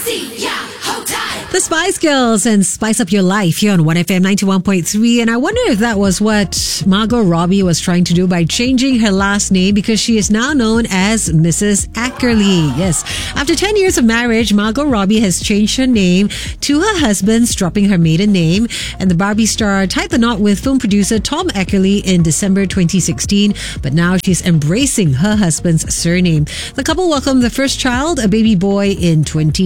The Spice Girls and Spice Up Your Life here on 1FM 91.3. And I wonder if that was what Margot Robbie was trying to do by changing her last name, because she is now known as Mrs. Ackerley. Yes. After 10 years of marriage, Margot Robbie has changed her name to her husband's, dropping her maiden name. And the Barbie star tied the knot with film producer Tom Ackerley in December 2016. But now she's embracing her husband's surname. The couple welcomed the first child, a baby boy, in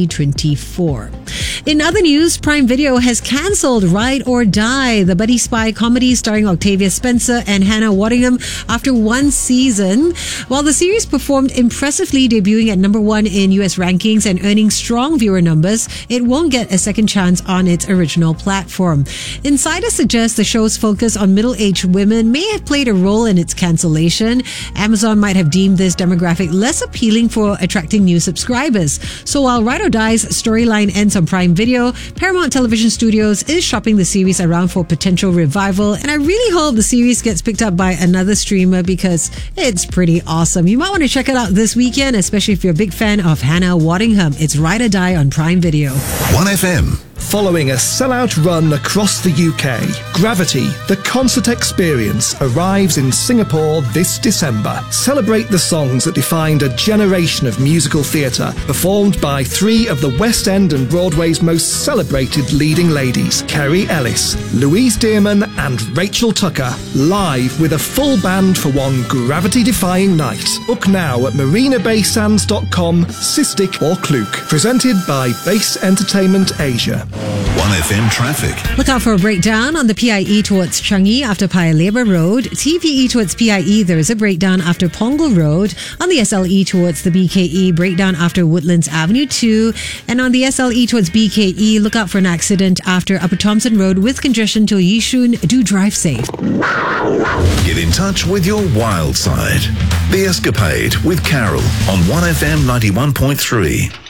2024. In other news, Prime Video has cancelled Ride or Die, the buddy spy comedy starring Octavia Spencer and Hannah Waddingham, after one season. While the series performed impressively, debuting at number 1 in US rankings and earning strong viewer numbers, it won't get a second chance on its original platform. Insiders suggest the show's focus on middle-aged women may have played a role in its cancellation. Amazon might have deemed this demographic less appealing for attracting new subscribers. So while Ride or Die's storyline ends on Prime Video, Paramount Television Studios is shopping the series around for potential revival, and I really hope the series gets picked up by another streamer because it's pretty awesome. You might want to check it out this weekend, especially if you're a big fan of Hannah Waddingham. It's Ride or Die on Prime Video. 1FM. Following a sellout run across the UK, Gravity, the concert experience, arrives in Singapore this December. Celebrate the songs that defined a generation of musical theatre, performed by 3 of the West End and Broadway's most celebrated leading ladies, Kerry Ellis, Louise Dearman and Rachel Tucker, live with a full band for one gravity-defying night. Book now at marinabaysands.com, Cystic or Klook. Presented by Base Entertainment Asia. 1FM traffic. Look out for a breakdown on the PIE towards Changi after Paya Lebar Road. TPE towards PIE, there is a breakdown after Punggol Road. On the SLE towards the BKE, breakdown after Woodlands Avenue 2. And on the SLE towards BKE, look out for an accident after Upper Thomson Road with congestion till Yishun. Do drive safe. Get in touch with your wild side. The Escapade with Carol on 1FM 91.3.